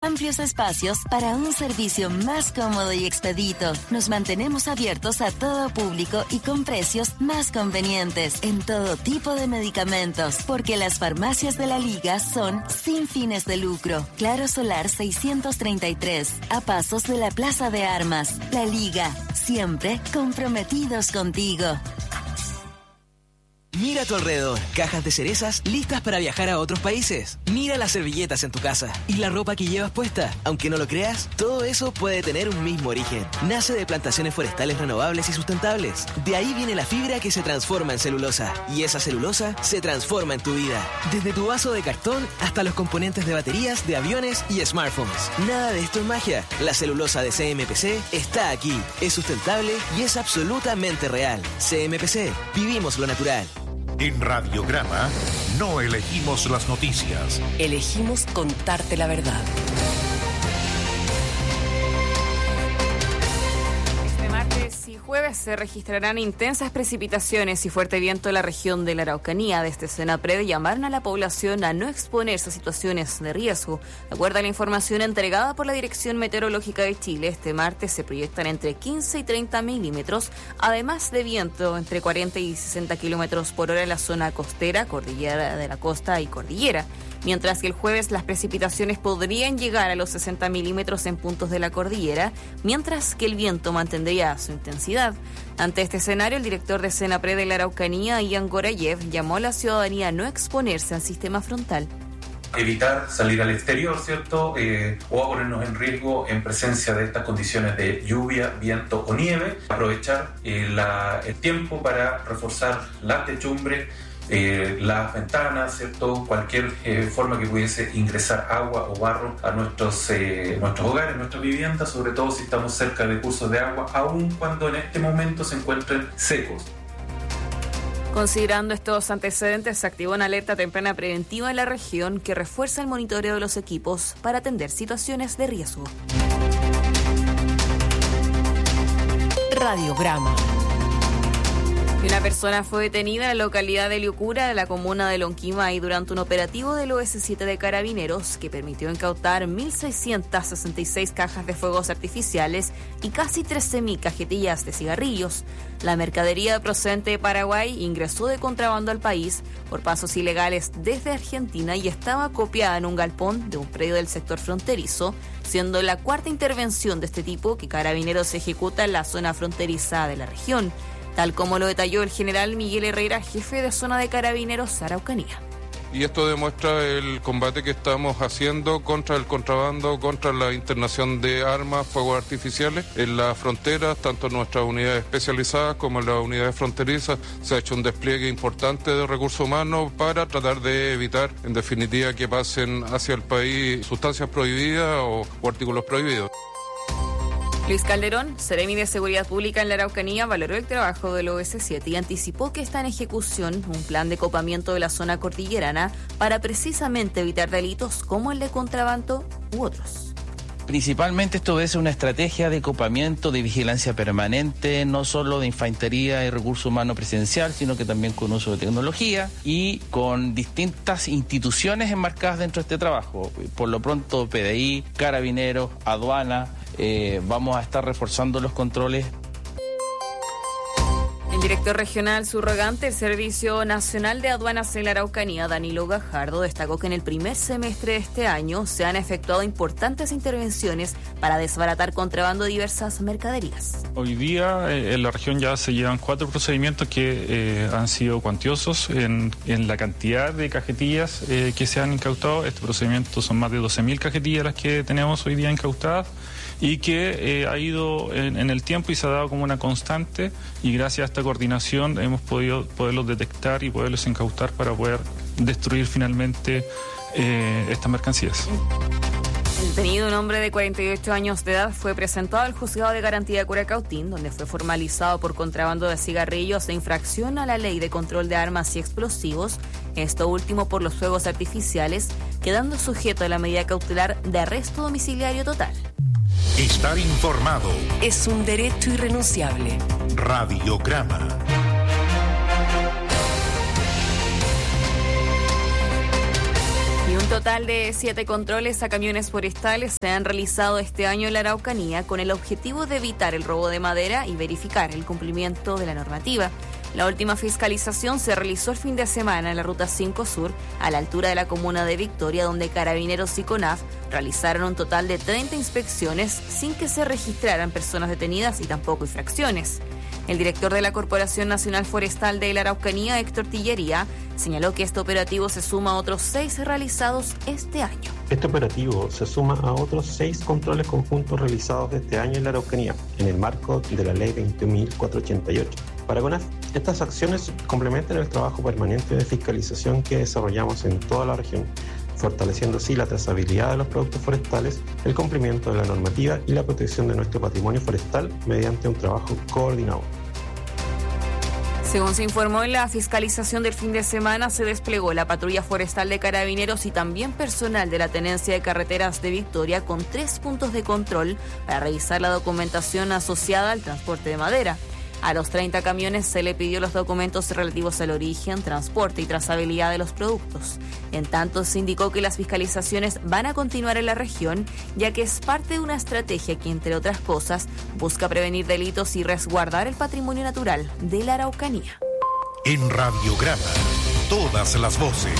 amplios espacios para un servicio más cómodo y expedito. Nos mantenemos abiertos a todo público y con precios más convenientes en todo tipo de medicamentos, porque las farmacias de la Liga son sin fines de lucro. Claro Solar 633, a pasos de la Plaza de Armas. La Liga, siempre comprometidos contigo. Mira a tu alrededor, cajas de cerezas listas para viajar a otros países. Mira las servilletas en tu casa y la ropa que llevas puesta. Aunque no lo creas, todo eso puede tener un mismo origen. Nace de plantaciones forestales renovables y sustentables. De ahí viene la fibra que se transforma en celulosa. Y esa celulosa se transforma en tu vida. Desde tu vaso de cartón hasta los componentes de baterías, de aviones y smartphones. Nada de esto es magia. La celulosa de CMPC está aquí. Es sustentable y es absolutamente real. CMPC, vivimos lo natural. En Radiograma no elegimos las noticias. Elegimos contarte la verdad. Este martes y jueves se registrarán intensas precipitaciones y fuerte viento en la región de la Araucanía. Desde Senapred llamaron a la población a no exponerse a situaciones de riesgo. De acuerdo a la información entregada por la Dirección Meteorológica de Chile, este martes se proyectan entre 15 y 30 milímetros, además de viento entre 40 y 60 kilómetros por hora en la zona costera, cordillera de la costa y cordillera. Mientras que el jueves las precipitaciones podrían llegar a los 60 milímetros en puntos de la cordillera, mientras que el viento mantendría su intensidad. Ante este escenario, el director de Senapred de la Araucanía, Ian Gorayev, llamó a la ciudadanía a no exponerse al sistema frontal. Evitar salir al exterior, ¿cierto? O a ponernos en riesgo en presencia de estas condiciones de lluvia, viento o nieve. Aprovechar el tiempo para reforzar la techumbre, las ventanas, ¿cierto? Cualquier forma que pudiese ingresar agua o barro a nuestros hogares, nuestras viviendas, sobre todo si estamos cerca de cursos de agua, aun cuando en este momento se encuentren secos. Considerando estos antecedentes, se activó una alerta temprana preventiva en la región que refuerza el monitoreo de los equipos para atender situaciones de riesgo. Radiograma. Una persona fue detenida en la localidad de Liucura, de la comuna de Lonquimay, durante un operativo del OS7 de Carabineros que permitió incautar 1.666 cajas de fuegos artificiales y casi 13.000 cajetillas de cigarrillos. La mercadería procedente de Paraguay ingresó de contrabando al país por pasos ilegales desde Argentina y estaba acopiada en un galpón de un predio del sector fronterizo, siendo la cuarta intervención de este tipo que Carabineros ejecuta en la zona fronteriza de la región, tal como lo detalló el general Miguel Herrera, jefe de zona de Carabineros Araucanía. Y esto demuestra el combate que estamos haciendo contra el contrabando, contra la internación de armas, fuegos artificiales en las fronteras, tanto en nuestras unidades especializadas como en las unidades fronterizas. Se ha hecho un despliegue importante de recursos humanos para tratar de evitar, en definitiva, que pasen hacia el país sustancias prohibidas o artículos prohibidos. Luis Calderón, Seremi de Seguridad Pública en la Araucanía, valoró el trabajo del OS7 y anticipó que está en ejecución un plan de copamiento de la zona cordillerana para precisamente evitar delitos como el de contrabando u otros. Principalmente esto obedece a una estrategia de copamiento, de vigilancia permanente, no solo de infantería y recurso humano presencial, sino que también con uso de tecnología y con distintas instituciones enmarcadas dentro de este trabajo. Por lo pronto, PDI, Carabineros, Aduana. Vamos a estar reforzando los controles. El director regional subrogante del Servicio Nacional de Aduanas en la Araucanía, Danilo Gajardo, destacó que en el primer semestre de este año se han efectuado importantes intervenciones para desbaratar contrabando de diversas mercaderías. Hoy día en la región ya se llevan 4 procedimientos que han sido cuantiosos en la cantidad de cajetillas que se han incautado. Este procedimiento son más de 12.000 cajetillas las que tenemos hoy día incautadas, y que ha ido en el tiempo y se ha dado como una constante, y gracias a esta coordinación hemos podido poderlos detectar y poderlos incautar para poder destruir finalmente estas mercancías. El detenido, un hombre de 48 años de edad, fue presentado al Juzgado de Garantía de Curacautín, donde fue formalizado por contrabando de cigarrillos e infracción a la Ley de Control de Armas y Explosivos, esto último por los fuegos artificiales, quedando sujeto a la medida cautelar de arresto domiciliario total. Estar informado es un derecho irrenunciable. Radiograma. Y un Total de 7 controles a camiones forestales se han realizado este año en la Araucanía con el objetivo de evitar el robo de madera y verificar el cumplimiento de la normativa. La última fiscalización se realizó el fin de semana en la Ruta 5 Sur, a la altura de la comuna de Victoria, donde Carabineros y CONAF realizaron un total de 30 inspecciones sin que se registraran personas detenidas y tampoco infracciones. El director de la Corporación Nacional Forestal de la Araucanía, Héctor Tillería, señaló que este operativo se suma a otros 6 realizados este año. Este operativo se suma a otros 6 controles conjuntos realizados este año en la Araucanía, en el marco de la Ley 21.488. Para CONAF, estas acciones complementan el trabajo permanente de fiscalización que desarrollamos en toda la región, fortaleciendo así la trazabilidad de los productos forestales, el cumplimiento de la normativa y la protección de nuestro patrimonio forestal mediante un trabajo coordinado. Según se informó en la fiscalización del fin de semana, se desplegó la patrulla forestal de Carabineros y también personal de la Tenencia de Carreteras de Victoria con 3 puntos de control para revisar la documentación asociada al transporte de madera. A los 30 camiones se le pidió los documentos relativos al origen, transporte y trazabilidad de los productos. En tanto, se indicó que las fiscalizaciones van a continuar en la región, ya que es parte de una estrategia que, entre otras cosas, busca prevenir delitos y resguardar el patrimonio natural de la Araucanía. En Radiograma, todas las voces.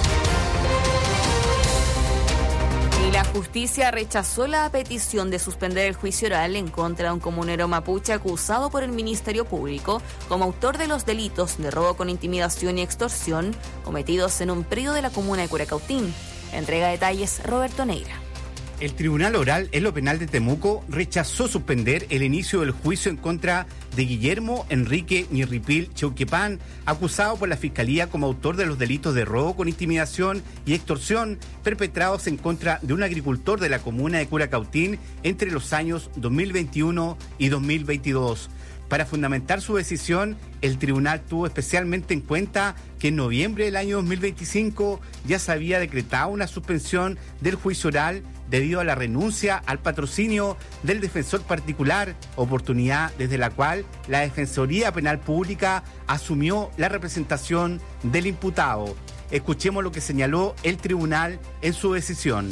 Y la justicia rechazó la petición de suspender el juicio oral en contra de un comunero mapuche acusado por el Ministerio Público como autor de los delitos de robo con intimidación y extorsión cometidos en un predio de la comuna de Curacautín. Entrega detalles Roberto Neira. El Tribunal Oral en lo Penal de Temuco rechazó suspender el inicio del juicio en contra de Guillermo Enrique Ñirripil Cheuquepán, acusado por la Fiscalía como autor de los delitos de robo con intimidación y extorsión perpetrados en contra de un agricultor de la comuna de Curacautín entre los años 2021 y 2022. Para fundamentar su decisión, el tribunal tuvo especialmente en cuenta que en noviembre del año 2025 ya se había decretado una suspensión del juicio oral debido a la renuncia al patrocinio del defensor particular, oportunidad desde la cual la Defensoría Penal Pública asumió la representación del imputado. Escuchemos lo que señaló el tribunal en su decisión.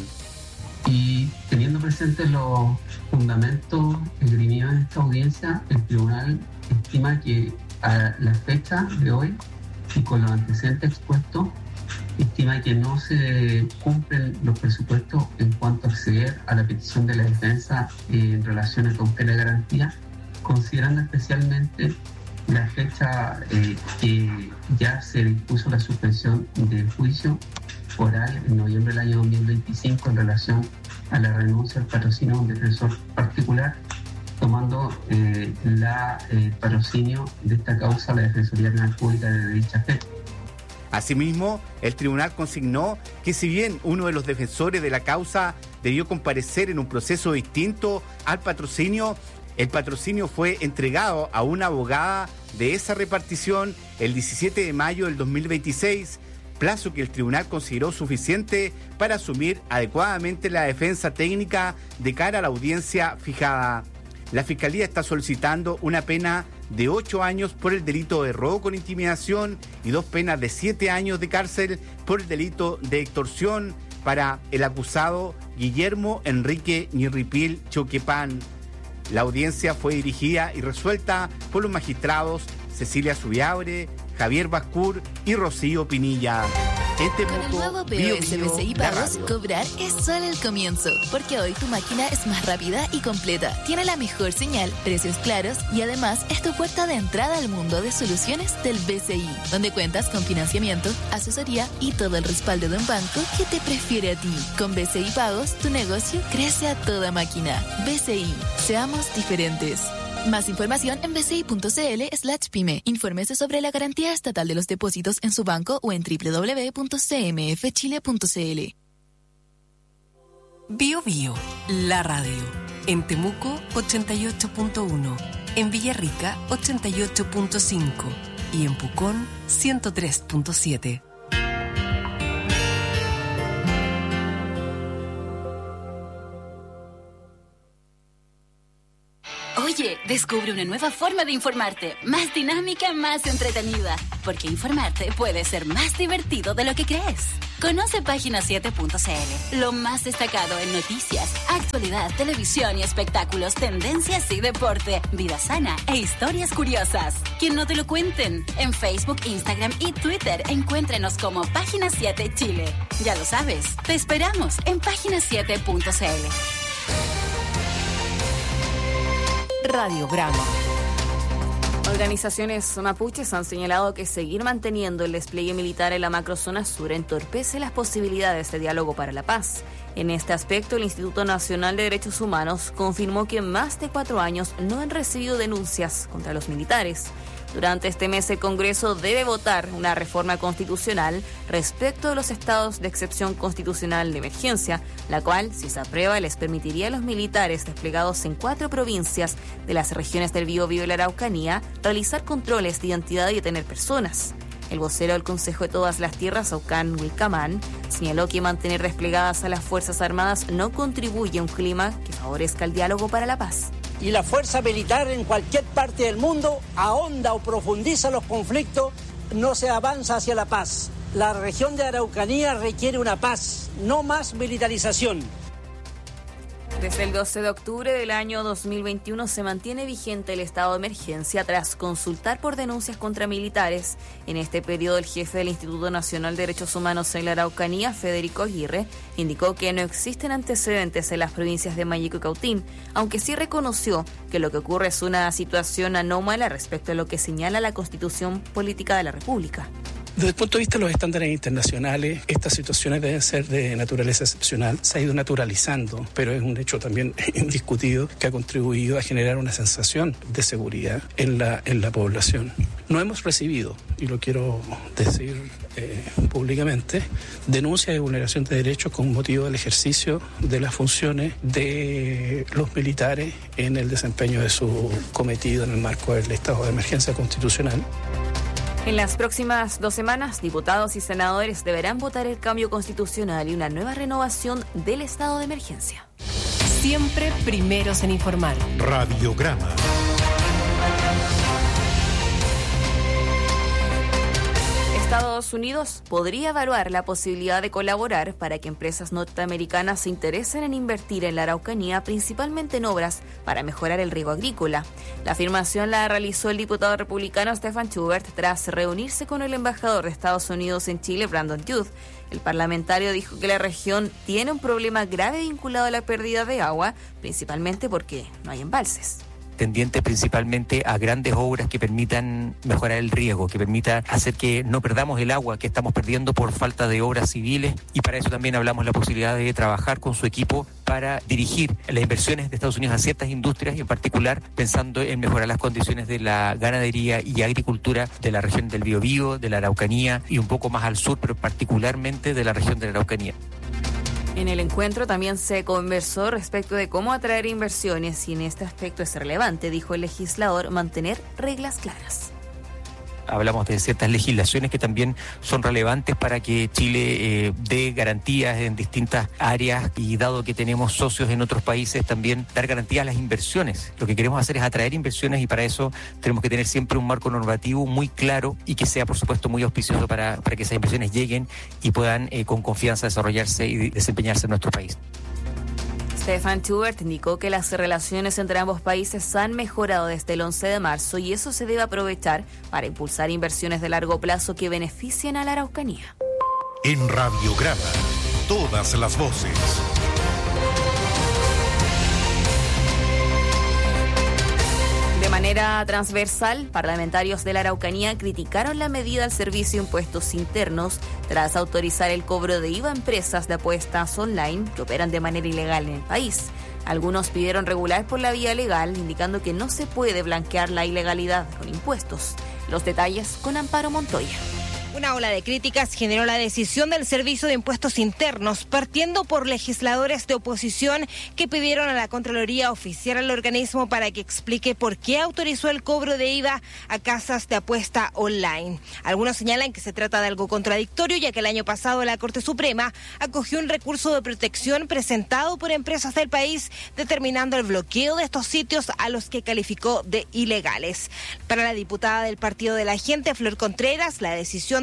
Y teniendo presentes los fundamentos esgrimidos en esta audiencia, el tribunal estima que a la fecha de hoy y con los antecedentes expuestos, estima que no se cumplen los presupuestos en cuanto a acceder a la petición de la defensa en relación a cautela de garantía, considerando especialmente la fecha que ya se dispuso la suspensión del juicio oral en noviembre del año 2025 en relación a la renuncia al patrocinio de un defensor particular, tomando el patrocinio de esta causa la Defensoría Penal Pública de dicha fecha. Asimismo, el tribunal consignó que si bien uno de los defensores de la causa debió comparecer en un proceso distinto al patrocinio, el patrocinio fue entregado a una abogada de esa repartición el 17 de mayo del 2026, plazo que el tribunal consideró suficiente para asumir adecuadamente la defensa técnica de cara a la audiencia fijada. La Fiscalía está solicitando una pena de 8 años por el delito de robo con intimidación y 2 penas de 7 años de cárcel por el delito de extorsión para el acusado Guillermo Enrique Ñirripil Cheuquepán. La audiencia fue dirigida y resuelta por los magistrados Cecilia Subiabre, Javier Bascur y Rocío Pinilla. Con el nuevo POS BCI Pagos, cobrar es solo el comienzo, porque hoy tu máquina es más rápida y completa, tiene la mejor señal, precios claros y además es tu puerta de entrada al mundo de soluciones del BCI, donde cuentas con financiamiento, asesoría y todo el respaldo de un banco que te prefiere a ti. Con BCI Pagos, tu negocio crece a toda máquina. BCI, seamos diferentes. Más información en bci.cl/pyme. Infórmese sobre la garantía estatal de los depósitos en su banco o en www.cmfchile.cl. Bio Bio, la radio. En Temuco 88.1, en Villarrica 88.5 y en Pucón 103.7. Oye, descubre una nueva forma de informarte, más dinámica, más entretenida, porque informarte puede ser más divertido de lo que crees. Conoce página7.cl, lo más destacado en noticias, actualidad, televisión y espectáculos, tendencias y deporte, vida sana e historias curiosas. Que no te lo cuenten. En Facebook, Instagram y Twitter, encuéntrenos como Página 7 Chile. Ya lo sabes, te esperamos en página7.cl. Radiograma. Organizaciones mapuches han señalado que seguir manteniendo el despliegue militar en la macrozona sur entorpece las posibilidades de diálogo para la paz. En este aspecto, el Instituto Nacional de Derechos Humanos confirmó que en más de 4 años no han recibido denuncias contra los militares. Durante este mes, el Congreso debe votar una reforma constitucional respecto de los estados de excepción constitucional de emergencia, la cual, si se aprueba, les permitiría a los militares desplegados en 4 provincias de las regiones del Biobío y la Araucanía realizar controles de identidad y detener personas. El vocero del Consejo de Todas las Tierras, Aucán Wilcamán, señaló que mantener desplegadas a las Fuerzas Armadas no contribuye a un clima que favorezca el diálogo para la paz. Y la fuerza militar en cualquier parte del mundo ahonda o profundiza los conflictos, no se avanza hacia la paz. La región de Araucanía requiere una paz, no más militarización. Desde el 12 de octubre del año 2021 se mantiene vigente el estado de emergencia tras consultar por denuncias contra militares. En este periodo, el jefe del Instituto Nacional de Derechos Humanos en la Araucanía, Federico Aguirre, indicó que no existen antecedentes en las provincias de Mayeco y Cautín, aunque sí reconoció que lo que ocurre es una situación anómala respecto a lo que señala la Constitución Política de la República. Desde el punto de vista de los estándares internacionales, estas situaciones deben ser de naturaleza excepcional. Se ha ido naturalizando, pero es un hecho también indiscutido que ha contribuido a generar una sensación de seguridad en la población. No hemos recibido, y lo quiero decir públicamente, denuncias de vulneración de derechos con motivo del ejercicio de las funciones de los militares en el desempeño de su cometido en el marco del estado de emergencia constitucional. En las próximas 2 semanas, diputados y senadores deberán votar el cambio constitucional y una nueva renovación del estado de emergencia. Siempre primeros en informar. Radiograma. Estados Unidos podría evaluar la posibilidad de colaborar para que empresas norteamericanas se interesen en invertir en la Araucanía, principalmente en obras para mejorar el riego agrícola. La afirmación la realizó el diputado republicano Stephen Schubert tras reunirse con el embajador de Estados Unidos en Chile, Brandon Youth. El parlamentario dijo que la región tiene un problema grave vinculado a la pérdida de agua, principalmente porque no hay embalses. Tendiente principalmente a grandes obras que permitan mejorar el riego, que permita hacer que no perdamos el agua que estamos perdiendo por falta de obras civiles, y para eso también hablamos la posibilidad de trabajar con su equipo para dirigir las inversiones de Estados Unidos a ciertas industrias, y en particular pensando en mejorar las condiciones de la ganadería y agricultura de la región del Biobío, de la Araucanía y un poco más al sur, pero particularmente de la región de la Araucanía. En el encuentro también se conversó respecto de cómo atraer inversiones y en este aspecto es relevante, dijo el legislador, mantener reglas claras. Hablamos de ciertas legislaciones que también son relevantes para que Chile dé garantías en distintas áreas, y dado que tenemos socios en otros países, también dar garantías a las inversiones. Lo que queremos hacer es atraer inversiones, y para eso tenemos que tener siempre un marco normativo muy claro y que sea, por supuesto, muy auspicioso para que esas inversiones lleguen y puedan con confianza desarrollarse y desempeñarse en nuestro país. Stephen Schubert indicó que las relaciones entre ambos países han mejorado desde el 11 de marzo y eso se debe aprovechar para impulsar inversiones de largo plazo que beneficien a la Araucanía. En Radiograma, todas las voces. De manera transversal, parlamentarios de la Araucanía criticaron la medida al Servicio de Impuestos Internos tras autorizar el cobro de IVA a empresas de apuestas online que operan de manera ilegal en el país. Algunos pidieron regular por la vía legal, indicando que no se puede blanquear la ilegalidad con impuestos. Los detalles con Amparo Montoya. Una ola de críticas generó la decisión del Servicio de Impuestos Internos, partiendo por legisladores de oposición que pidieron a la Contraloría oficiar al organismo para que explique por qué autorizó el cobro de IVA a casas de apuesta online. Algunos señalan que se trata de algo contradictorio, ya que el año pasado la Corte Suprema acogió un recurso de protección presentado por empresas del país, determinando el bloqueo de estos sitios a los que calificó de ilegales. Para la diputada del Partido de la Gente, Flor Contreras, la decisión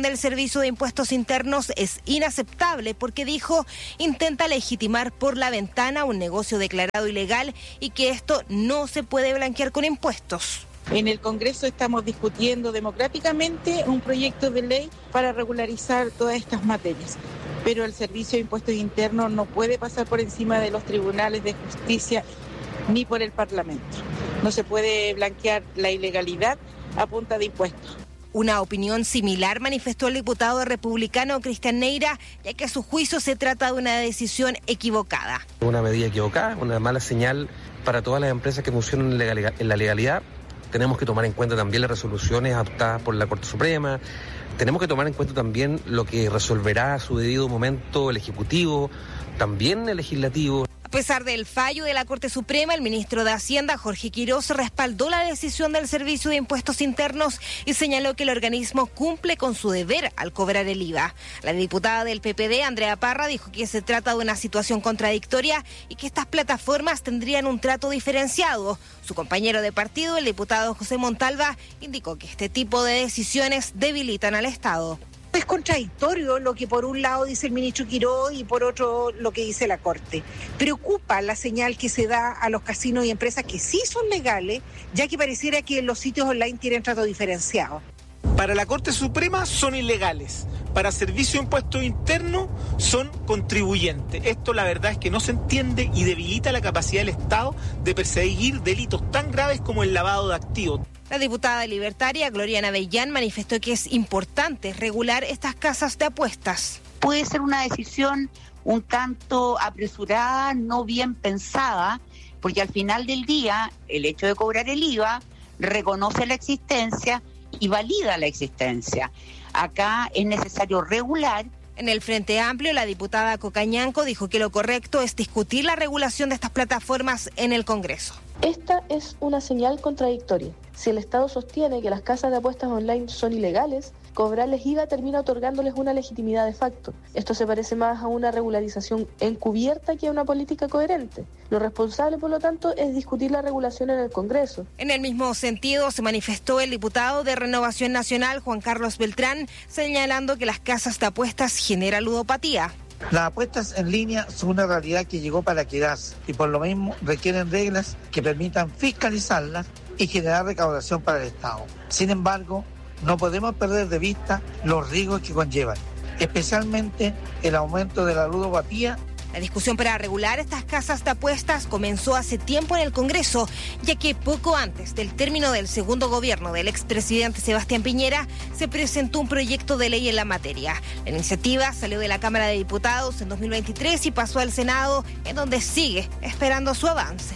decisión del Servicio de Impuestos Internos es inaceptable porque, dijo, intenta legitimar por la ventana un negocio declarado ilegal y que esto no se puede blanquear con impuestos. En el Congreso estamos discutiendo democráticamente un proyecto de ley para regularizar todas estas materias, pero el Servicio de Impuestos Internos no puede pasar por encima de los tribunales de justicia ni por el Parlamento. No se puede blanquear la ilegalidad a punta de impuestos. Una opinión similar manifestó el diputado republicano Cristian Neira, ya que a su juicio se trata de una decisión equivocada. Una medida equivocada, una mala señal para todas las empresas que funcionan en la legalidad. Tenemos que tomar en cuenta también las resoluciones adoptadas por la Corte Suprema. Tenemos que tomar en cuenta también lo que resolverá a su debido momento el Ejecutivo, también el Legislativo. A pesar del fallo de la Corte Suprema, el ministro de Hacienda, Jorge Quirós, respaldó la decisión del Servicio de Impuestos Internos y señaló que el organismo cumple con su deber al cobrar el IVA. La diputada del PPD, Andrea Parra, dijo que se trata de una situación contradictoria y que estas plataformas tendrían un trato diferenciado. Su compañero de partido, el diputado José Montalva, indicó que este tipo de decisiones debilitan al Estado. Es contradictorio lo que por un lado dice el ministro Quirós y por otro lo que dice la Corte. Preocupa la señal que se da a los casinos y empresas que sí son legales, ya que pareciera que los sitios online tienen trato diferenciado. Para la Corte Suprema son ilegales, para Servicio de Impuestos Internos son contribuyentes. Esto la verdad es que no se entiende y debilita la capacidad del Estado de perseguir delitos tan graves como el lavado de activos. La diputada libertaria Gloria Navellán manifestó que es importante regular estas casas de apuestas. Puede ser una decisión un tanto apresurada, no bien pensada, porque al final del día el hecho de cobrar el IVA reconoce la existencia y valida la existencia. Acá es necesario regular. En el Frente Amplio, la diputada Cocañanco dijo que lo correcto es discutir la regulación de estas plataformas en el Congreso. Esta es una señal contradictoria. Si el Estado sostiene que las casas de apuestas online son ilegales, cobrarles IVA termina otorgándoles una legitimidad de facto. Esto se parece más a una regularización encubierta que a una política coherente. Lo responsable, por lo tanto, es discutir la regulación en el Congreso. En el mismo sentido, se manifestó el diputado de Renovación Nacional, Juan Carlos Beltrán, señalando que las casas de apuestas generan ludopatía. Las apuestas en línea son una realidad que llegó para quedarse y por lo mismo requieren reglas que permitan fiscalizarlas y generar recaudación para el Estado. Sin embargo, no podemos perder de vista los riesgos que conllevan, especialmente el aumento de la ludopatía. La discusión para regular estas casas de apuestas comenzó hace tiempo en el Congreso, ya que poco antes del término del segundo gobierno del expresidente Sebastián Piñera se presentó un proyecto de ley en la materia. La iniciativa salió de la Cámara de Diputados en 2023 y pasó al Senado, en donde sigue esperando su avance.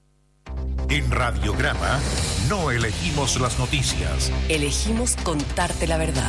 En Radiograma no elegimos las noticias. Elegimos contarte la verdad.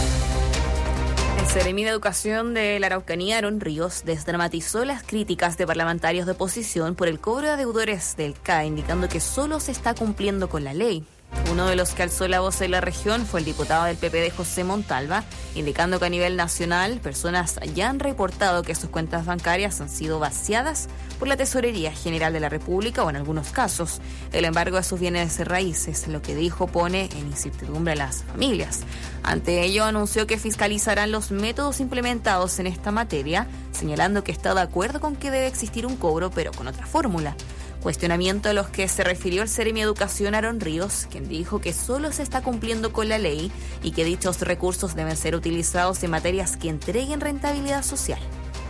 El Seremi de Educación de la Araucanía, Aaron Ríos, desdramatizó las críticas de parlamentarios de oposición por el cobro de deudores del CAE, indicando que solo se está cumpliendo con la ley. Uno de los que alzó la voz en la región fue el diputado del PPD, José Montalva, indicando que a nivel nacional personas ya han reportado que sus cuentas bancarias han sido vaciadas por la Tesorería General de la República o en algunos casos el embargo de sus bienes raíces, lo que dijo pone en incertidumbre a las familias. Ante ello anunció que fiscalizarán los métodos implementados en esta materia, señalando que está de acuerdo con que debe existir un cobro pero con otra fórmula. Cuestionamiento a los que se refirió el Seremi de Educación, Aaron Ríos, quien dijo que solo se está cumpliendo con la ley y que dichos recursos deben ser utilizados en materias que entreguen rentabilidad social.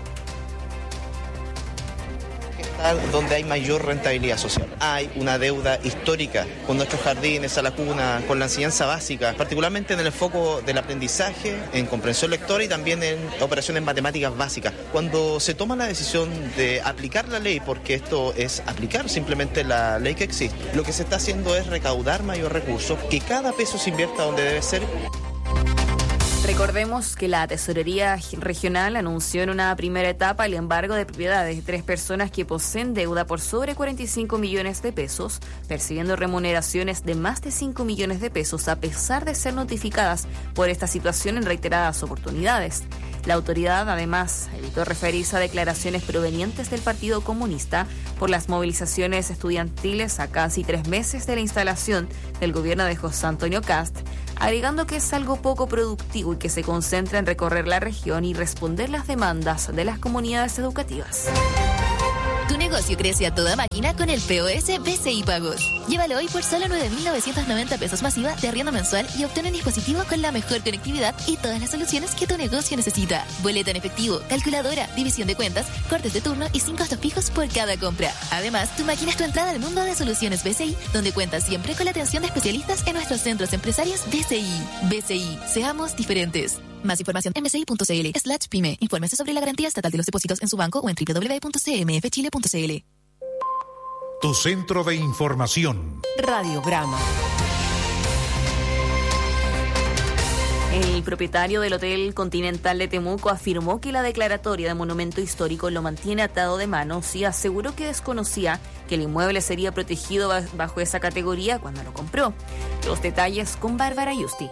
Donde hay mayor rentabilidad social. Hay una deuda histórica con nuestros jardines, a la cuna, con la enseñanza básica, particularmente en el foco del aprendizaje, en comprensión lectora y también en operaciones matemáticas básicas. Cuando se toma la decisión de aplicar la ley, porque esto es aplicar simplemente la ley que existe, lo que se está haciendo es recaudar mayor recurso, que cada peso se invierta donde debe ser. Recordemos que la Tesorería Regional anunció en una primera etapa el embargo de propiedades de 3 personas que poseen deuda por sobre 45 millones de pesos, percibiendo remuneraciones de más de 5 millones de pesos, a pesar de ser notificadas por esta situación en reiteradas oportunidades. La autoridad, además, evitó referirse a declaraciones provenientes del Partido Comunista por las movilizaciones estudiantiles a casi 3 meses de la instalación del gobierno de José Antonio Kast, agregando que es algo poco productivo y que se concentra en recorrer la región y responder las demandas de las comunidades educativas. Tu negocio crece a toda máquina con el POS BCI Pagos. Llévalo hoy por solo 9.990 pesos masiva de arriendo mensual y obtén un dispositivo con la mejor conectividad y todas las soluciones que tu negocio necesita. Boleta en efectivo, calculadora, división de cuentas, cortes de turno y 5 costos fijos por cada compra. Además, tu máquina es tu entrada al mundo de soluciones BCI, donde cuentas siempre con la atención de especialistas en nuestros centros empresarios BCI. BCI, seamos diferentes. Más información en bci.cl/pyme. Infórmese sobre la garantía estatal de los depósitos en su banco o en www.cmfchile.cl. Tu centro de información. Radiograma. El propietario del Hotel Continental de Temuco afirmó que la declaratoria de monumento histórico lo mantiene atado de manos y aseguró que desconocía que el inmueble sería protegido bajo esa categoría cuando lo compró. Los detalles con Bárbara Yusti.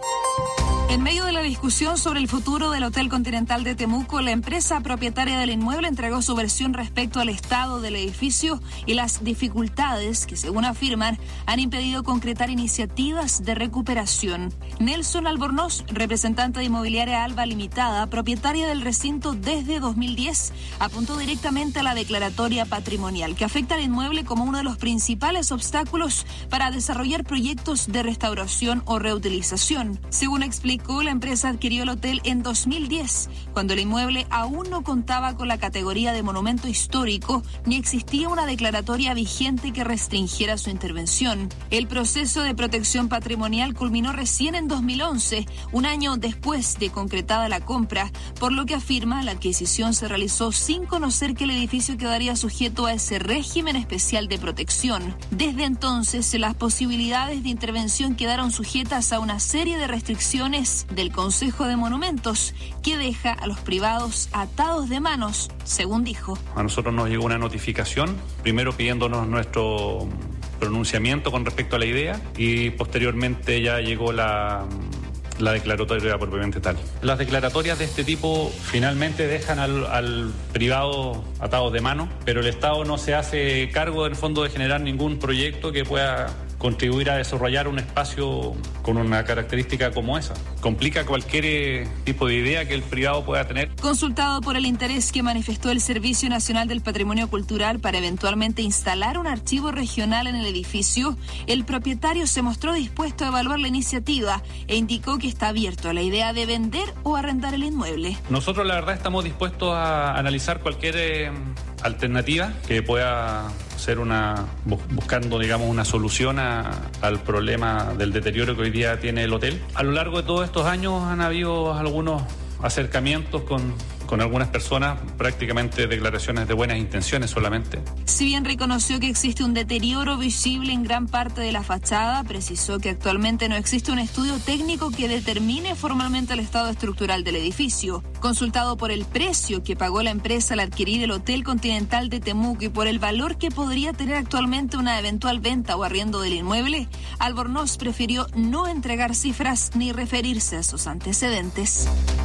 En medio de la discusión sobre el futuro del Hotel Continental de Temuco, la empresa propietaria del inmueble entregó su versión respecto al estado del edificio y las dificultades que, según afirman, han impedido concretar iniciativas de recuperación. Nelson Albornoz, representante de Inmobiliaria Alba Limitada, propietaria del recinto desde 2010, apuntó directamente a la declaratoria patrimonial, que afecta al inmueble como uno de los principales obstáculos para desarrollar proyectos de restauración o reutilización. Según explicó, la empresa adquirió el hotel en 2010, cuando el inmueble aún no contaba con la categoría de monumento histórico ni existía una declaratoria vigente que restringiera su intervención. El proceso de protección patrimonial culminó recién en 2011, un año después de concretada la compra, por lo que afirma la adquisición se realizó sin conocer que el edificio quedaría sujeto a ese régimen especial de protección. Desde entonces, las posibilidades de intervención quedaron sujetas a una serie de restricciones del Consejo de Monumentos, que deja a los privados atados de manos, según dijo. A nosotros nos llegó una notificación, primero pidiéndonos nuestro pronunciamiento con respecto a la idea y posteriormente ya llegó la declaratoria propiamente tal. Las declaratorias de este tipo finalmente dejan al privado atado de mano, pero el Estado no se hace cargo del fondo de generar ningún proyecto que pueda contribuir a desarrollar un espacio con una característica como esa. Complica cualquier tipo de idea que el privado pueda tener. Consultado por el interés que manifestó el Servicio Nacional del Patrimonio Cultural para eventualmente instalar un archivo regional en el edificio, el propietario se mostró dispuesto a evaluar la iniciativa e indicó que está abierto a la idea de vender o arrendar el inmueble. Nosotros la verdad estamos dispuestos a analizar cualquier alternativa que pueda ser buscando, digamos, una solución al problema del deterioro que hoy día tiene el hotel. A lo largo de todos estos años han habido algunos acercamientos con algunas personas, prácticamente declaraciones de buenas intenciones solamente. Si bien reconoció que existe un deterioro visible en gran parte de la fachada, precisó que actualmente no existe un estudio técnico que determine formalmente el estado estructural del edificio. Consultado por el precio que pagó la empresa al adquirir el Hotel Continental de Temuco y por el valor que podría tener actualmente una eventual venta o arriendo del inmueble, Albornoz prefirió no entregar cifras ni referirse a sus antecedentes.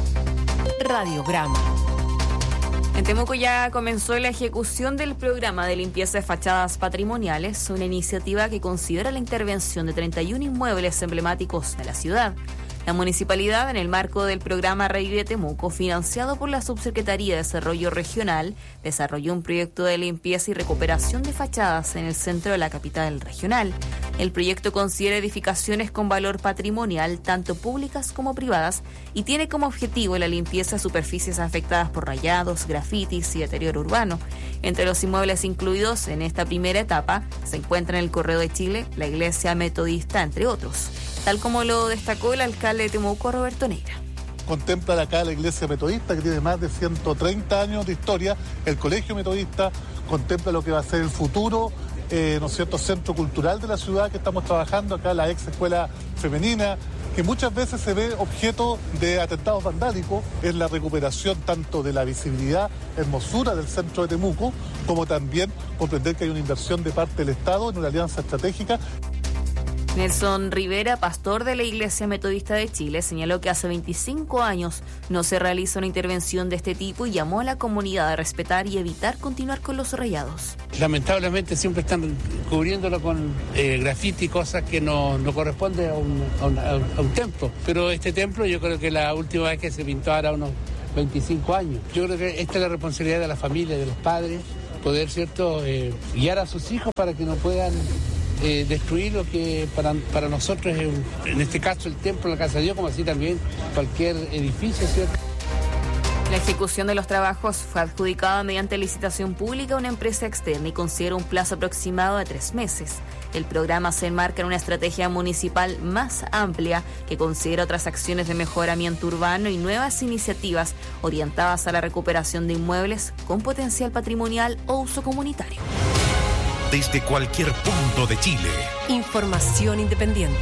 Radiograma. En Temuco ya comenzó la ejecución del programa de limpieza de fachadas patrimoniales, una iniciativa que considera la intervención de 31 inmuebles emblemáticos de la ciudad. La municipalidad, en el marco del programa Revive Temuco, financiado por la Subsecretaría de Desarrollo Regional, desarrolló un proyecto de limpieza y recuperación de fachadas en el centro de la capital regional. El proyecto considera edificaciones con valor patrimonial, tanto públicas como privadas, y tiene como objetivo la limpieza de superficies afectadas por rayados, grafitis y deterioro urbano. Entre los inmuebles incluidos en esta primera etapa se encuentran el Correo de Chile, la Iglesia Metodista, entre otros, tal como lo destacó el alcalde de Temuco, Roberto Neira. Contempla acá la Iglesia Metodista, que tiene más de 130 años de historia, el Colegio Metodista, contempla lo que va a ser el futuro, ¿no es cierto?, centro cultural de la ciudad que estamos trabajando, acá la ex escuela femenina, que muchas veces se ve objeto de atentados vandálicos. Es la recuperación tanto de la visibilidad, hermosura del centro de Temuco, como también comprender que hay una inversión de parte del Estado en una alianza estratégica. Nelson Rivera, pastor de la Iglesia Metodista de Chile, señaló que hace 25 años no se realiza una intervención de este tipo y llamó a la comunidad a respetar y evitar continuar con los rayados. Lamentablemente siempre están cubriéndolo con grafiti y cosas que no corresponden a un templo. Pero este templo yo creo que la última vez que se pintó ahora unos 25 años. Yo creo que esta es la responsabilidad de la familia, de los padres, poder, ¿cierto?, guiar a sus hijos para que no puedan destruir lo que para nosotros es, en este caso, el templo, la casa de Dios, como así también cualquier edificio, ¿cierto? La ejecución de los trabajos fue adjudicada mediante licitación pública a una empresa externa y considera un plazo aproximado de 3 meses. El programa se enmarca en una estrategia municipal más amplia que considera otras acciones de mejoramiento urbano y nuevas iniciativas orientadas a la recuperación de inmuebles con potencial patrimonial o uso comunitario. Desde cualquier punto de Chile. Información independiente.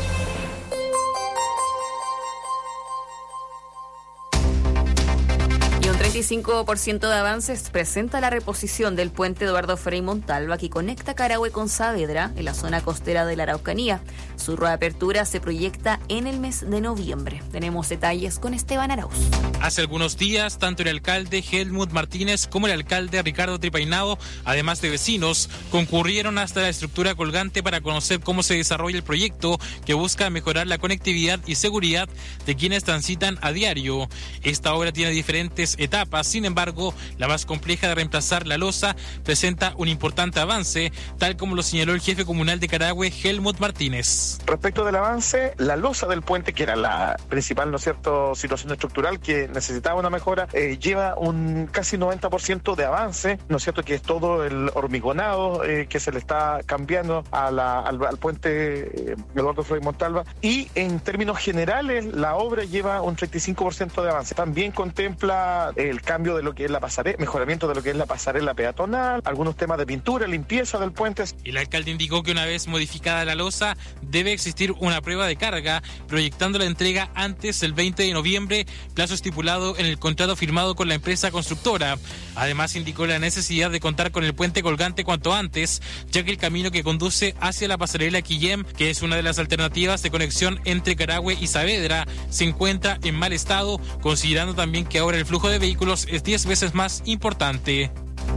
Y un 35% de avances presenta la reposición del puente Eduardo Frei Montalva que conecta Carahue con Saavedra en la zona costera de la Araucanía. Su reapertura se proyecta en el mes de noviembre. Tenemos detalles con Esteban Arauz. Hace algunos días, tanto el alcalde Helmut Martínez como el alcalde Ricardo Tripainado, además de vecinos, concurrieron hasta la estructura colgante para conocer cómo se desarrolla el proyecto que busca mejorar la conectividad y seguridad de quienes transitan a diario. Esta obra tiene diferentes etapas, sin embargo, la más compleja de reemplazar la losa presenta un importante avance, tal como lo señaló el jefe comunal de Carahue, Helmut Martínez. Respecto del avance, la losa del puente, que era la principal, ¿no es cierto?, situación estructural que necesitaba una mejora, lleva un casi 90% de avance, ¿no es cierto?, que es todo el hormigonado que se le está cambiando al puente Eduardo Frei Montalva, y en términos generales la obra lleva un 35% de avance. También contempla el cambio de lo que es la pasarela, mejoramiento de lo que es la pasarela peatonal, algunos temas de pintura, limpieza del puente. El alcalde indicó que una vez modificada la losa, debe existir una prueba de carga, proyectando la entrega antes del 20 de noviembre, plazo estipulado en el contrato firmado con la empresa constructora. Además, indicó la necesidad de contar con el puente colgante cuanto antes, ya que el camino que conduce hacia la pasarela Quillem, que es una de las alternativas de conexión entre Carahue y Saavedra, se encuentra en mal estado, considerando también que ahora el flujo de vehículos es 10 veces más importante.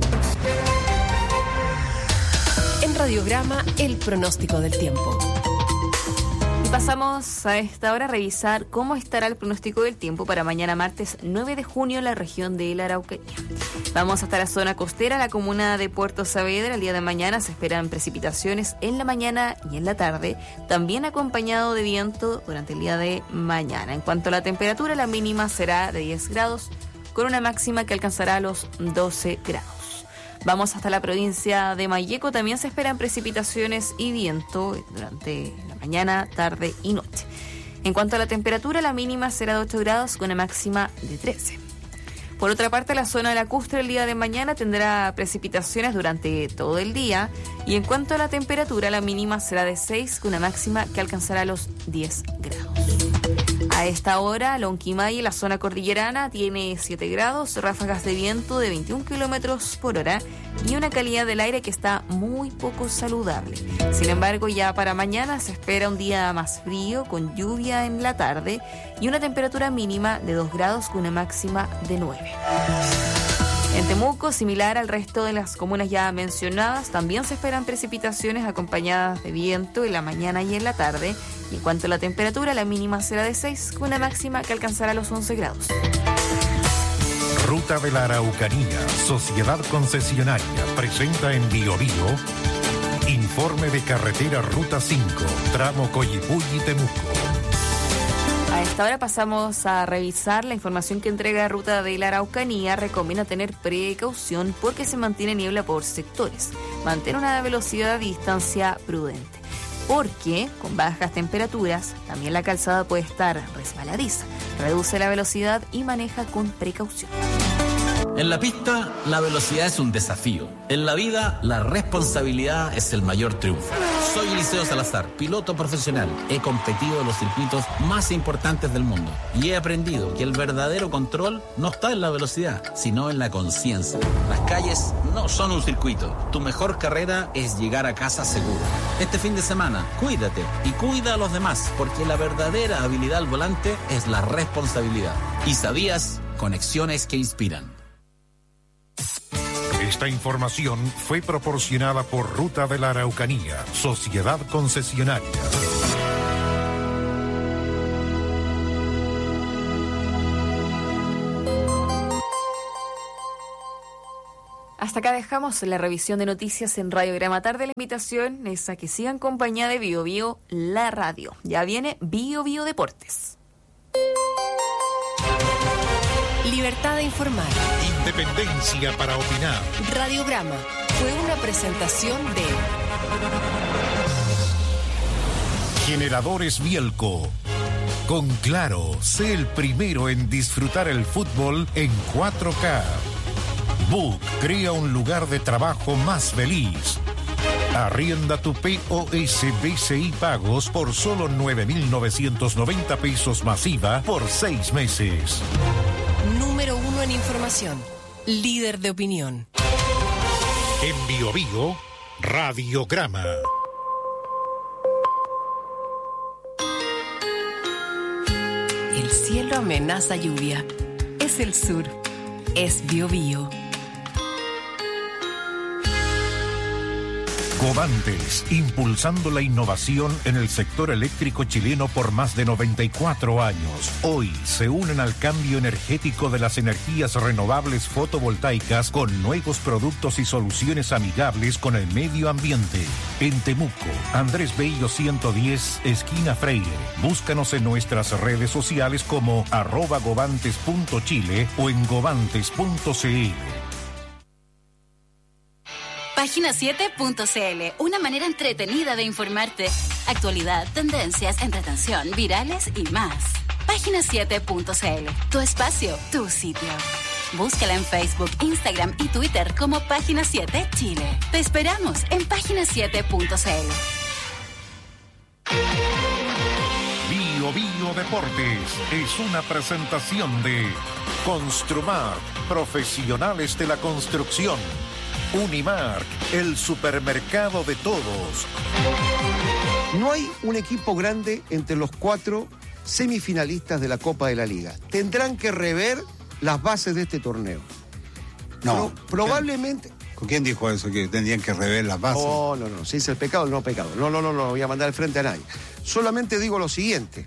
En Radiograma, el pronóstico del tiempo. Y pasamos a esta hora a revisar cómo estará el pronóstico del tiempo para mañana martes 9 de junio en la región de la Araucanía. Vamos hasta la zona costera, la comuna de Puerto Saavedra. El día de mañana se esperan precipitaciones en la mañana y en la tarde, también acompañado de viento durante el día de mañana. En cuanto a la temperatura, la mínima será de 10 grados, con una máxima que alcanzará los 12 grados. Vamos hasta la provincia de Malleco. También se esperan precipitaciones y viento durante la mañana, tarde y noche. En cuanto a la temperatura, la mínima será de 8 grados con una máxima de 13. Por otra parte, la zona lacustre el día de mañana tendrá precipitaciones durante todo el día. Y en cuanto a la temperatura, la mínima será de 6 con una máxima que alcanzará los 10 grados. A esta hora, Lonquimay, la zona cordillerana, tiene 7 grados, ráfagas de viento de 21 kilómetros por hora y una calidad del aire que está muy poco saludable. Sin embargo, ya para mañana se espera un día más frío, con lluvia en la tarde y una temperatura mínima de 2 grados con una máxima de 9. En Temuco, similar al resto de las comunas ya mencionadas, también se esperan precipitaciones acompañadas de viento en la mañana y en la tarde. Y en cuanto a la temperatura, la mínima será de 6, con una máxima que alcanzará los 11 grados. Ruta de la Araucanía, Sociedad Concesionaria, presenta en Bio Bio informe de carretera Ruta 5, tramo Coyipulli-Temuco. A esta hora pasamos a revisar la información que entrega Ruta de la Araucanía. Recomienda tener precaución porque se mantiene niebla por sectores. Mantén una velocidad y distancia prudente, porque con bajas temperaturas también la calzada puede estar resbaladiza. Reduce la velocidad y maneja con precaución. En la pista, la velocidad es un desafío. En la vida, la responsabilidad es el mayor triunfo. Soy Eliseo Salazar, piloto profesional. He competido en los circuitos más importantes del mundo y he aprendido que el verdadero control no está en la velocidad, sino en la conciencia. Las calles no son un circuito. Tu mejor carrera es llegar a casa seguro. Este fin de semana, cuídate y cuida a los demás, porque la verdadera habilidad al volante es la responsabilidad. ¿Y sabías? Conexiones que inspiran. Esta información fue proporcionada por Ruta de la Araucanía, Sociedad Concesionaria. Hasta acá dejamos la revisión de noticias en Radiograma Tarde. La invitación es a que sigan compañía de Bio Bio, la radio. Ya viene Bio Bio Deportes. Libertad de informar. Independencia para opinar. Radiograma fue una presentación de Generadores Bielco. Con Claro, sé el primero en disfrutar el fútbol en 4K. Book crea un lugar de trabajo más feliz. Arrienda tu POS BCI Pagos por solo 9.990 pesos masiva por 6 meses. Número 1 en información. Líder de opinión. En Bio Bio, Radiograma. El cielo amenaza lluvia. Es el sur. Es Bio Bio. Covantes, impulsando la innovación en el sector eléctrico chileno por más de 94 años. Hoy se unen al cambio energético de las energías renovables fotovoltaicas con nuevos productos y soluciones amigables con el medio ambiente. En Temuco, Andrés Bello 110, esquina Freire. Búscanos en nuestras redes sociales como @govantes.chile o en govantes.cl. Página7.cl, una manera entretenida de informarte. Actualidad, tendencias, entretención, virales y más. Página7.cl, tu espacio, tu sitio. Búscala en Facebook, Instagram y Twitter como Página 7 Chile. Te esperamos en Página7.cl. Bio Bio Deportes es una presentación de Construmar, profesionales de la construcción. Unimark, el supermercado de todos. No hay un equipo grande entre los 4 semifinalistas de la Copa de la Liga. Tendrán que rever las bases de este torneo. No. Probablemente... ¿Con quién dijo eso? ¿Que tendrían que rever las bases? No. Se dice el pecado, el no pecado. No voy a mandar al frente a nadie. Solamente digo lo siguiente.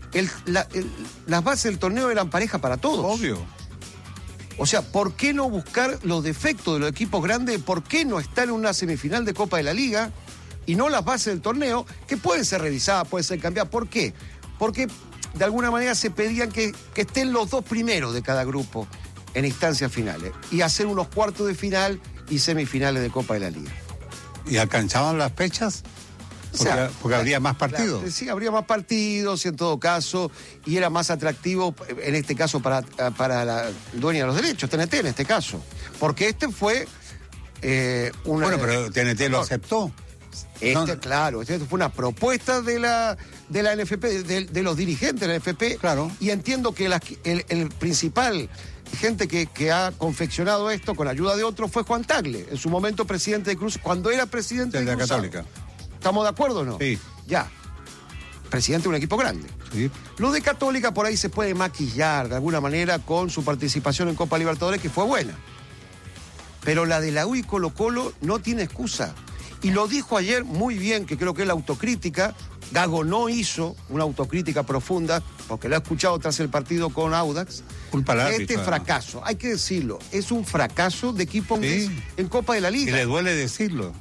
Las bases del torneo eran pareja para todos. Obvio. O sea, ¿por qué no buscar los defectos de los equipos grandes? ¿Por qué no estar en una semifinal de Copa de la Liga y no las bases del torneo, que pueden ser revisadas, pueden ser cambiadas? ¿Por qué? Porque de alguna manera se pedían que estén los 2 primeros de cada grupo en instancias finales y hacer unos cuartos de final y semifinales de Copa de la Liga. ¿Y alcanzaban las fechas? Porque habría más partidos. Claro, sí, habría más partidos en todo caso, y era más atractivo en este caso para la dueña de los derechos, TNT en este caso. Porque este fue una... Bueno, pero TNT lo aceptó. Claro, fue una propuesta de la NFP, de los dirigentes de la NFP. Claro. Y entiendo que el principal gente que ha confeccionado esto con ayuda de otros fue Juan Tagle, en su momento presidente de Cruz, cuando era presidente de la Cruzado. Católica. ¿Estamos de acuerdo o no? Sí. Ya. Presidente de un equipo grande. Sí. Lo de Católica por ahí se puede maquillar de alguna manera con su participación en Copa Libertadores, que fue buena. Pero la de la U y Colo-Colo no tiene excusa. Y lo dijo ayer muy bien, que creo que es la autocrítica. Gago no hizo una autocrítica profunda, porque lo ha escuchado tras el partido con Audax. Culpa al árbitro, este fracaso, hay que decirlo, es un fracaso de equipo en Copa de la Liga. Y le duele decirlo.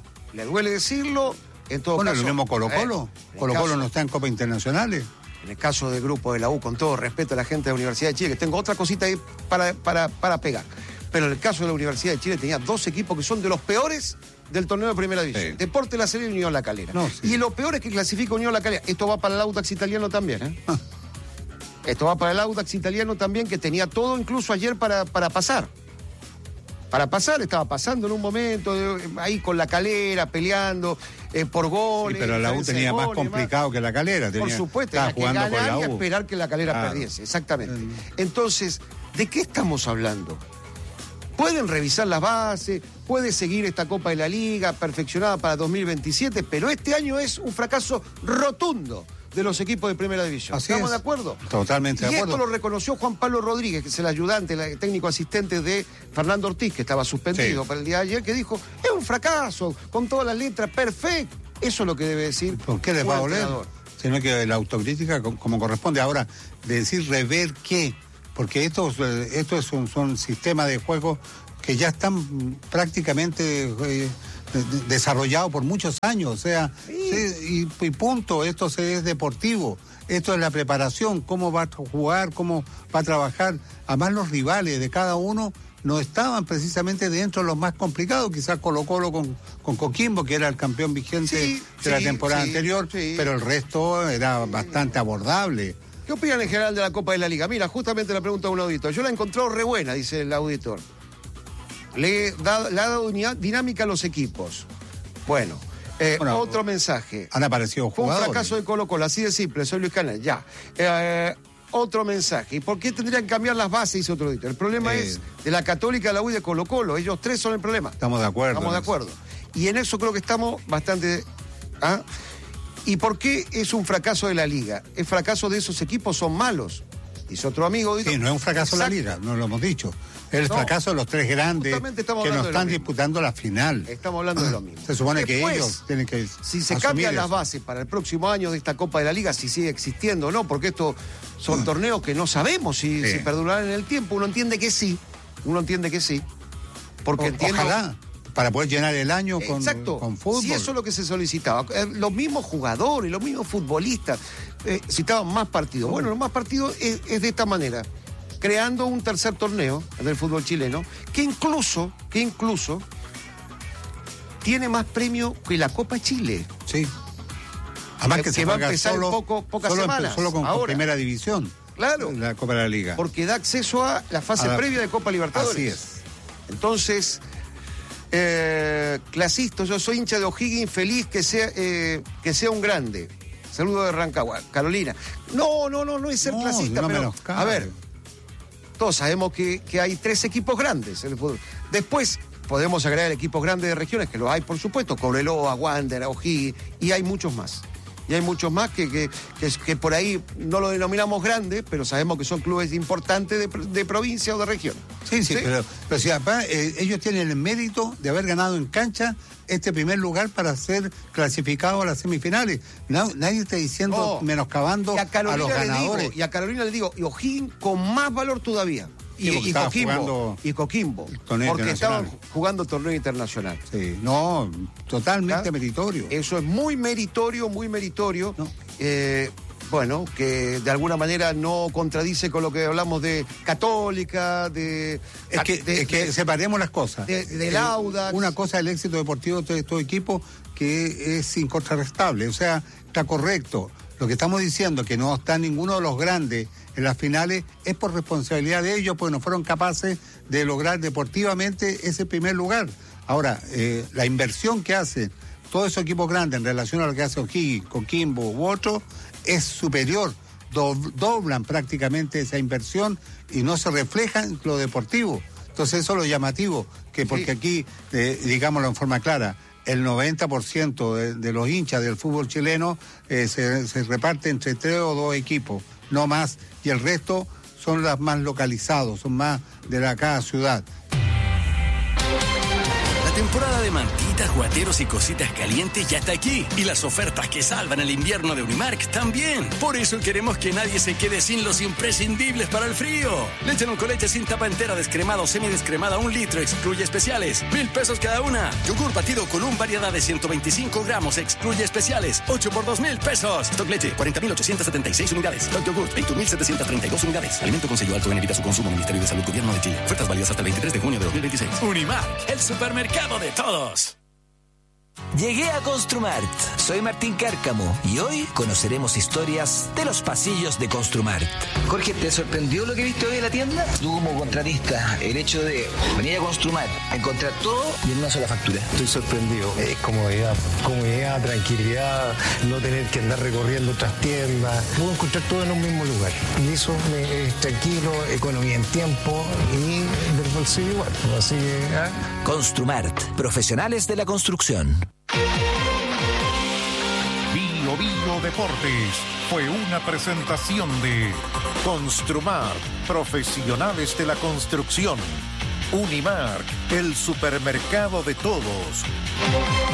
En todo caso, lo mismo Colo-Colo. Colo-Colo no está en Copa Internacionales. En el caso del grupo de la U, con todo respeto a la gente de la Universidad de Chile, que tengo otra cosita ahí para pegar. Pero en el caso de la Universidad de Chile tenía 2 equipos que son de los peores del torneo de Primera División. Sí. Deportes La Serena y Unión La Calera. Y lo peor es que clasifica Unión La Calera. Esto va para el Audax italiano también, Esto va para el Audax italiano también, que tenía todo incluso ayer para pasar. para pasar, estaba pasando en un momento, ahí con La Calera, peleando por goles. Sí, pero la U tenía más complicado que La Calera. Por supuesto, estaba jugando con la U. Y esperar que La Calera perdiese, exactamente. Entonces, ¿de qué estamos hablando? Pueden revisar las bases, puede seguir esta Copa de la Liga perfeccionada para 2027, pero este año es un fracaso rotundo de los equipos de Primera División. ¿Estamos de acuerdo? Totalmente de acuerdo. Y esto lo reconoció Juan Pablo Rodríguez, que es el ayudante, el técnico asistente de Fernando Ortiz, que estaba suspendido para el día de ayer, que dijo, es un fracaso, con todas las letras, perfecto. Eso es lo que debe decir. ¿Por qué les va a doler? Sino que la autocrítica como corresponde. Ahora, de decir rever qué, porque esto es un sistema de juego que ya están prácticamente desarrollado por muchos años, o sea, y punto, esto es deportivo, esto es la preparación, cómo va a jugar, cómo va a trabajar. Además, los rivales de cada uno no estaban precisamente dentro de los más complicados, quizás Colo-Colo con Coquimbo, que era el campeón vigente de la temporada anterior, pero el resto era bastante abordable. ¿Qué opinan en general de la Copa de la Liga? Mira, justamente la pregunta de un auditor. Yo la he encontrado re buena, dice el auditor. Le ha dado dinámica a los equipos. Bueno, otro mensaje. Han aparecido jugadores. Fue un fracaso de Colo-Colo, así de simple. Soy Luis Canal, ya. Otro mensaje. ¿Y por qué tendrían que cambiar las bases? Dice otro auditor. El problema es de la Católica, la U y de Colo-Colo. Ellos tres son el problema. Estamos de acuerdo. Estamos de acuerdo. Y en eso creo que estamos bastante... ¿Y por qué es un fracaso de la Liga? El fracaso de esos equipos son malos. Dice otro amigo. Sí, no es un fracaso de la Liga, no lo hemos dicho. Es el fracaso de los tres grandes que no están disputando la final. Estamos hablando de lo mismo. Se supone que ellos tienen que si se cambian las bases para el próximo año de esta Copa de la Liga, si sigue existiendo o no, porque estos son torneos que no sabemos si perdurarán en el tiempo. Uno entiende que sí. Porque entiendo... Ojalá. Para poder llenar el año con fútbol. Sí, eso es lo que se solicitaba. Los mismos jugadores, los mismos futbolistas citaban más partidos. Bueno, los más partidos es de esta manera. Creando un tercer torneo del fútbol chileno que incluso tiene más premio que la Copa Chile. Sí. Además que se va a empezar pocas semanas. Solo con Primera División. Claro. La Copa de la Liga. Porque da acceso a la fase previa de Copa Libertadores. Así es. Entonces... clasista, yo soy hincha de O'Higgins, feliz que sea un grande. Saludo de Rancagua, Carolina. No es ser clasista, pero a ver, todos sabemos que hay 3 equipos grandes en el fútbol. Después podemos agregar equipos grandes de regiones, que los hay por supuesto, Cobreloa, Wander, O'Higgins, y hay muchos más. Y hay muchos más que por ahí no lo denominamos grandes, pero sabemos que son clubes importantes de provincia o de región. Sí, pero si ellos tienen el mérito de haber ganado en cancha este primer lugar para ser clasificados a las semifinales. Nadie está diciendo, menoscabando a los ganadores. Y a Carolina le digo, y O'Higgins con más valor todavía. Y Coquimbo, porque estaban jugando torneo internacional. Sí, totalmente meritorio. Eso es muy meritorio. No. Bueno, que de alguna manera no contradice con lo que hablamos de Católica, Es que separemos las cosas. Del Audax. Una cosa es el éxito deportivo de estos equipos que es incontrastable, o sea, está correcto. Lo que estamos diciendo, que no está ninguno de los grandes en las finales, es por responsabilidad de ellos, porque no fueron capaces de lograr deportivamente ese primer lugar. Ahora, la inversión que hacen todos esos equipos grandes en relación a lo que hace O'Higgins, Coquimbo u otro, es superior. Doblan prácticamente esa inversión y no se refleja en lo deportivo. Entonces eso es lo llamativo, que porque aquí, digámoslo en forma clara, el 90% de los hinchas del fútbol chileno se reparte entre 3 o 2 equipos, no más, y el resto son los más localizados, son más de cada ciudad. La temporada de mantitas, guateros y cositas calientes ya está aquí. Y las ofertas que salvan el invierno de Unimark también. Por eso queremos que nadie se quede sin los imprescindibles para el frío. Leche con leche sin tapa entera, descremada o semidescremada, 1 litro, excluye especiales, 1,000 pesos cada una. Yogur batido con un variedad de 125 gramos, excluye especiales, 8 por 2,000 pesos. Stock leche, 40,876 unidades. Stock yogur, 21,732 unidades. Alimento con sello alto en evita su consumo. Ministerio de Salud, Gobierno de Chile. Ofertas válidas hasta el 23 de junio de 2026. Unimark, el supermercado de todos. Llegué a Construmart. Soy Martín Cárcamo y hoy conoceremos historias de los pasillos de Construmart. Jorge, ¿te sorprendió lo que viste hoy en la tienda? Tú como contratista, el hecho de venir a Construmart, encontrar todo y en una sola factura. Estoy sorprendido. Es comodidad, tranquilidad, no tener que andar recorriendo otras tiendas. Puedo encontrar todo en un mismo lugar. Y eso es tranquilo, economía en tiempo y del bolsillo igual. Así que... Construmart, profesionales de la construcción. Bio Deportes fue una presentación de Construmart, profesionales de la construcción. Unimark, el supermercado de todos.